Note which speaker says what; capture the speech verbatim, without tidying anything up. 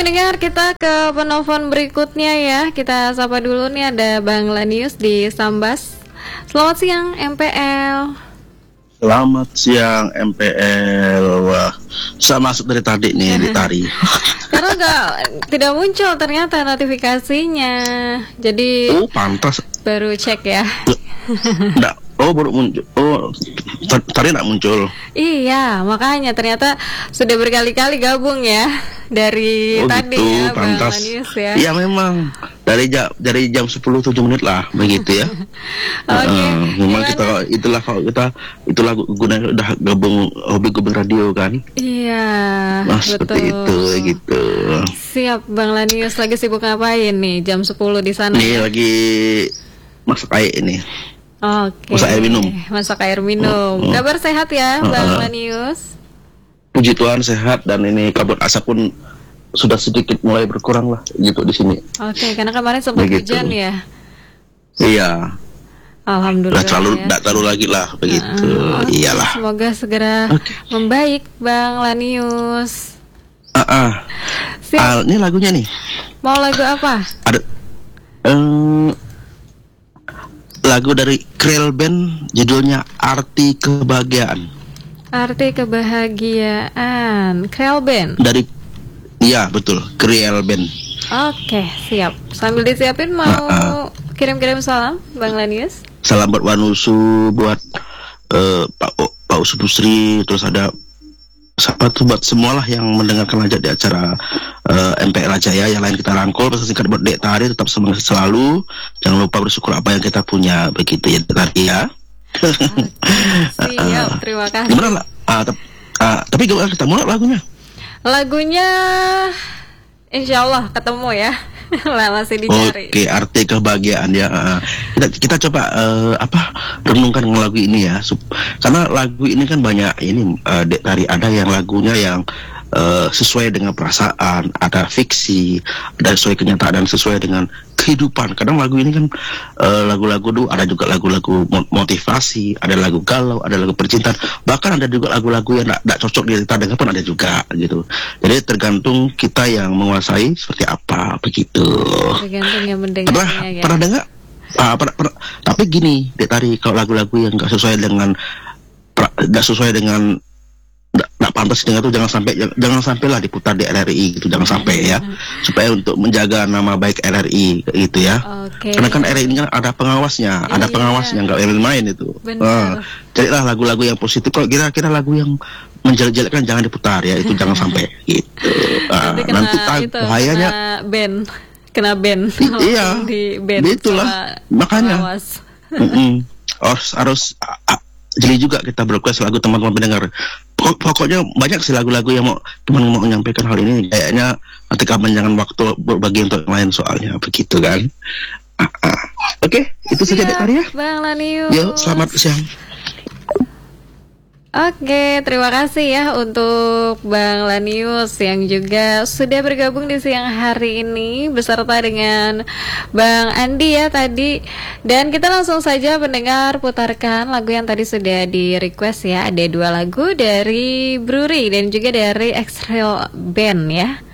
Speaker 1: pendengar, kita ke penelpon berikutnya ya. Kita sapa dulu nih, ada Bang Lanius di Sambas. Selamat siang M P L.
Speaker 2: Selamat siang M P L. Wah, bisa masuk dari tadi nih di tari.
Speaker 1: Karena nggak tidak muncul ternyata notifikasinya. Jadi
Speaker 2: Oh, pantas.
Speaker 1: baru cek ya.
Speaker 2: Nggak, oh baru muncul. Oh, tadi nggak muncul.
Speaker 1: Iya, makanya ternyata sudah berkali-kali gabung ya dari
Speaker 2: Oh,
Speaker 1: tadi
Speaker 2: gitu,
Speaker 1: ya Bang
Speaker 2: pantas.
Speaker 1: Lanius ya.
Speaker 2: Iya memang dari jam dari jam sepuluh tujuh menit lah begitu ya.
Speaker 1: Oke.
Speaker 2: Uh, memang
Speaker 1: Gimana?
Speaker 2: kita itulah kalau kita itulah guna udah gabung hobi gabung radio kan.
Speaker 1: Iya,
Speaker 2: Nah,
Speaker 1: betul.
Speaker 2: seperti itu gitu.
Speaker 1: Siap Bang Lanius, lagi sibuk ngapain nih jam sepuluh di sana?
Speaker 2: Ini lagi masak air ini.
Speaker 1: Oke.
Speaker 2: Masak air minum.
Speaker 1: Masak air minum.
Speaker 2: Oh, oh.
Speaker 1: Kabar sehat ya,
Speaker 2: Uh,
Speaker 1: Bang
Speaker 2: uh.
Speaker 1: Lanius?
Speaker 2: Puji Tuhan sehat, dan ini kabut asap pun sudah sedikit mulai berkurang lah gitu di sini.
Speaker 1: Oke, karena kemarin sempat
Speaker 2: Begitu.
Speaker 1: hujan ya.
Speaker 2: Iya,
Speaker 1: Alhamdulillah.
Speaker 2: nggak terlalu
Speaker 1: ya.
Speaker 2: nggak terlalu lagi lah begitu.
Speaker 1: Uh, oke,
Speaker 2: Iyalah.
Speaker 1: Semoga segera
Speaker 2: Oke.
Speaker 1: membaik, Bang Lanius.
Speaker 2: Ah, ah.
Speaker 1: Siap.
Speaker 2: Ah, ini lagunya nih.
Speaker 1: Mau lagu apa?
Speaker 2: Ada eh, lagu dari Krel Band, judulnya Arti Kebahagiaan.
Speaker 1: Arti kebahagiaan. Krel Band.
Speaker 2: Dari, iya betul, Krel Band.
Speaker 1: Oke, siap. Sambil disiapin mau
Speaker 2: Uh, uh.
Speaker 1: kirim-kirim salam, Bang Lanius.
Speaker 2: Salam buat Wanusu, buat eh, Pak O- Pak Usu Pusri, terus ada sahabat buat semualah yang mendengarkan aja di acara eh, M P L Jaya. Yang lain kita rangkul. Pesan singkat buat Dek Tari, tetap semangat selalu. Jangan lupa bersyukur apa yang kita punya, begitu ya Dek Tari ya.
Speaker 1: Siap, terima kasih.
Speaker 2: Gimana lah? Ah, tep- ah, tapi gimana ketemu lah lagunya?
Speaker 1: Lagunya Insya Allah ketemu ya. Lah masih dicari.
Speaker 2: Oke, arti kebahagiaan ya. Ah, kita kita coba eh, apa renungkan lagu ini ya. Sup- karena lagu ini kan banyak ini eh, Dek Tari, ada yang lagunya yang eh, sesuai dengan perasaan, ada fiksi, ada sesuai kenyataan dan sesuai dengan kehidupan. Kadang lagu ini kan eh, lagu-lagu dulu ada juga lagu-lagu mo- motivasi, ada lagu galau, ada lagu percintaan, bahkan ada juga lagu-lagu yang tidak cocok di kita dengar pun ada juga gitu. Jadi tergantung kita yang menguasai seperti apa begitu.
Speaker 1: Tergantung yang
Speaker 2: Pernah
Speaker 1: mendengarnya ya.
Speaker 2: pernah dengar? Ah, pernah, pernah. Tapi gini, Dek Tari, kalau lagu-lagu yang nggak sesuai dengan pra- nggak sesuai dengan nggak pantas dengan itu, jangan sampai jangan, jangan sampailah diputar di R R I gitu, jangan sampai ya, supaya untuk menjaga nama baik R R I gitu ya.
Speaker 1: Oke.
Speaker 2: Karena kan R R I ini kan ada pengawasnya, ada
Speaker 1: Iya.
Speaker 2: pengawasnya, nggak main-main itu.
Speaker 1: Benar.
Speaker 2: Ah, carilah lagu-lagu yang positif. Kalau kira-kira lagu yang menjelek-jelekkan jangan diputar ya, itu jangan sampai gitu. Ah,
Speaker 1: Nanti kena
Speaker 2: nanti tak
Speaker 1: itu,
Speaker 2: bahayanya.
Speaker 1: kena ban, kena ban.
Speaker 2: I- iya.
Speaker 1: Di ban.
Speaker 2: Itulah,
Speaker 1: sama
Speaker 2: makanya.
Speaker 1: pengawas.
Speaker 2: Mm-mm. harus harus ah, ah, jeli juga kita berrequest lagu teman-teman pendengar. Pokok- Pokoknya banyak sih lagu-lagu yang mau cuman mau menyampaikan hal ini. Kayaknya nanti kapan jangan waktu berbagi untuk yang lain soalnya begitu kan. Ah, ah. Oke, itu saja Dek Tari ya.
Speaker 1: Bang Lanius.
Speaker 2: Yo, selamat siang.
Speaker 1: Oke, terima kasih ya untuk Bang Lanius yang juga sudah bergabung di siang hari ini beserta dengan Bang Andi ya tadi. Dan kita langsung saja mendengar putarkan lagu yang tadi sudah di request ya. Ada dua lagu dari Bruri dan juga dari X-Rail Band ya.